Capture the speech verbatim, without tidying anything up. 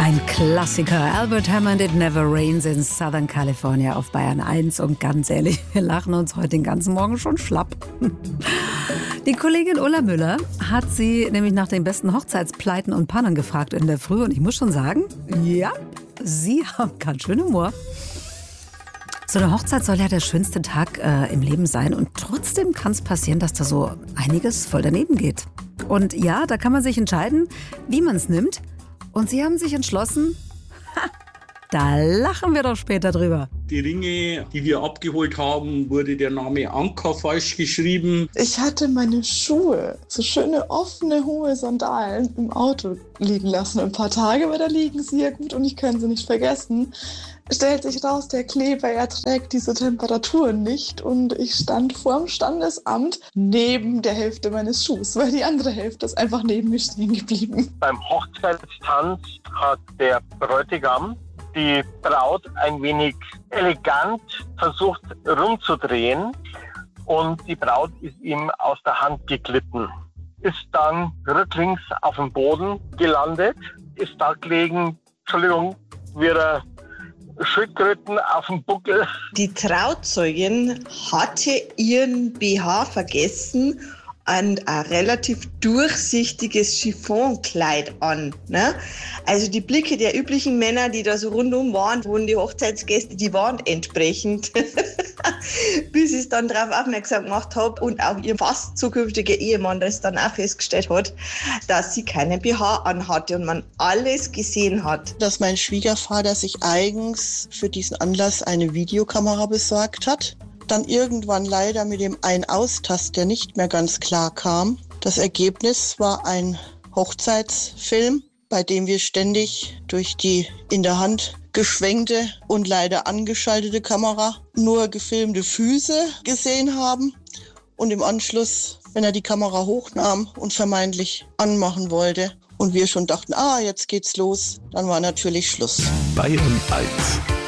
Ein Klassiker. Albert Hammond, It Never Rains in Southern California auf Bayern eins. Und ganz ehrlich, wir lachen uns heute den ganzen Morgen schon schlapp. Die Kollegin Ulla Müller hat sie nämlich nach den besten Hochzeitspleiten und Pannen gefragt in der Früh. Und ich muss schon sagen, ja, sie haben ganz schön Humor. So eine Hochzeit soll ja der schönste Tag äh, im Leben sein. Und trotzdem kann es passieren, dass da so einiges voll daneben geht. Und ja, da kann man sich entscheiden, wie man es nimmt. Und sie haben sich entschlossen, ha, da lachen wir doch später drüber. Die Ringe, die wir abgeholt haben, wurde der Name Anka falsch geschrieben. Ich hatte meine Schuhe, so schöne offene, hohe Sandalen im Auto liegen lassen. Ein paar Tage, aber da liegen sie ja gut und ich kann sie nicht vergessen. Stellt sich raus, der Kleber erträgt diese Temperaturen nicht und ich stand vorm Standesamt neben der Hälfte meines Schuhs, weil die andere Hälfte ist einfach neben mir stehen geblieben. Beim Hochzeitstanz hat der Bräutigam die Braut ein wenig elegant versucht rumzudrehen und die Braut ist ihm aus der Hand geglitten, ist dann rücklings auf dem Boden gelandet, ist da gelegen, Entschuldigung, wieder Schildkröten auf dem Buckel. Die Trauzeugin hatte ihren B H vergessen und ein relativ durchsichtiges Chiffonkleid an. Ne? Also die Blicke der üblichen Männer, die da so rundum waren, wurden die Hochzeitsgäste, die waren entsprechend. Bis ich es dann darauf aufmerksam gemacht habe und auch ihr fast zukünftiger Ehemann das dann auch festgestellt hat, dass sie keinen B H anhatte und man alles gesehen hat. Dass mein Schwiegervater sich eigens für diesen Anlass eine Videokamera besorgt hat. Dann irgendwann leider mit dem Ein-Aus-Taster nicht mehr ganz klar kam. Das Ergebnis war ein Hochzeitsfilm, bei dem wir ständig durch die in der Hand geschwenkte und leider angeschaltete Kamera nur gefilmte Füße gesehen haben. Und im Anschluss, wenn er die Kamera hochnahm und vermeintlich anmachen wollte und wir schon dachten, ah, jetzt geht's los, dann war natürlich Schluss. Bayern eins